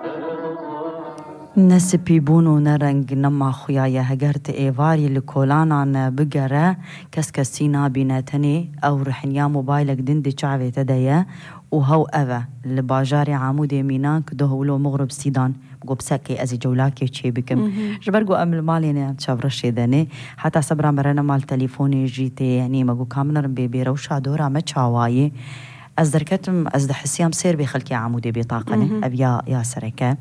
نسبی بونو نرنگ نما خویای هگرت ایواری لکولانا بگره کسی نابینه تنی او رحنیا موبایلک دندی چاوی تدایه و هاو اوه لباجار عمود مینان که دو هولو مغرب سیدان بگو بساکی ازی جولاکی چی بکم جبرگو امل مالی نه چاو رشیدنی حتی صبرا مرنا مال تلیفونی جیتی یعنی مگو کامنرم بیبیره و شادورا ما چاوایی از درکتم از دحسیام سیر بخلکی عمودی بطاقنه ابیا یا سرکه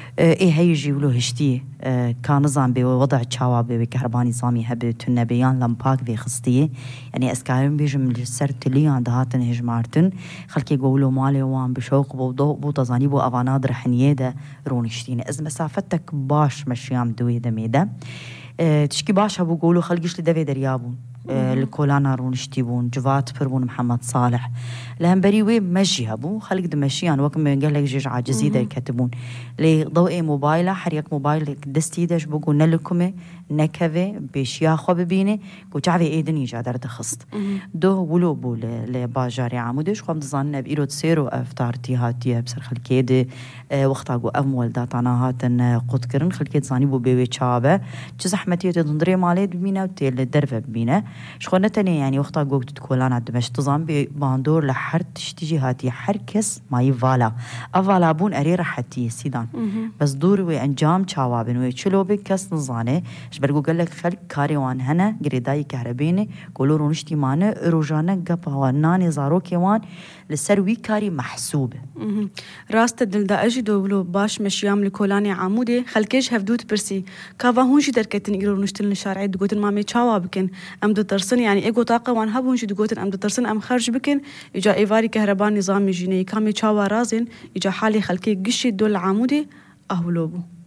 هي جيولو هشتي كان نظام بوضع تشاواب بكهرباني نظامي هبتن نبيان لمباك في خصتي يعني اسكايم بيجم السرت لي عند هاتن هجمارتن خلكي يقولوا مالي وان بشوق بوضوء بوتزاني بو افاناد رحنيه ده رونشتيني از مسافتك باش مشيام دوي دميده تشكي باش ابو قولوا خلقش لدفي دريابون الكولانا رونشتيبون جوات بربون محمد صالح لهم بريوي مشي هبو خلق دمشيان وكم قال لك جيج عاجزي ده يكتبون لي ضوء موبايله حريك موبايلك دستي دش بقول نلكمه نكفه بشيا خو ببينه كو تعرفي ايدن يجادر تخصت دو ولو بول لباجاري عمودش خو متظن بيرو تسيرو افتارتي هاتيه بسر خلكيد وقتا جو امول داتانا هاتن قد كرن خلكيد زاني بو بيوي تشابه زحمتيه تندري مالي بمينا وتيل درفه بمينا شخونه تاني يعني وقتا جو تكولان عدمش تظن باندور لحر تشتيجي هاتي حركس ماي فالا افالا بون اري راحتي سيدان بس دور وانجام تشاوابن ويچلو بكس نزانه برگو گلک خلق کاریوان هنه گریدای کهربینه گلو رونشتی مانه روزانه گپاوانان زارو کیوان لسروی کاری محسوبه راست دل دا اجی دوبلو باش مشیام لکولانی عموده خلکش هفدوت برسی کاوا هونجی درکتن ایرو رونشتن شارعی دگوتن مامی چاوا بکن ام دو ترسن يعني ايگو طاقه وان هبونجی دگوتن ام دو ترسن ام خرج بکن اجا ایواری کهربان نظام جینه کامی چاوا رازن اجا حالی خلکی گشی دول عموده اهولوبو